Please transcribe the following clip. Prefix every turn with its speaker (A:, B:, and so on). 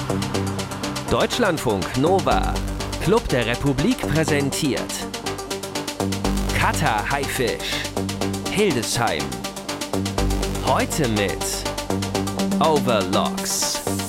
A: Deutschlandfunk Nova, Club der Republik präsentiert Cutter Haifisch, Hildesheim. Heute mit Overlocks.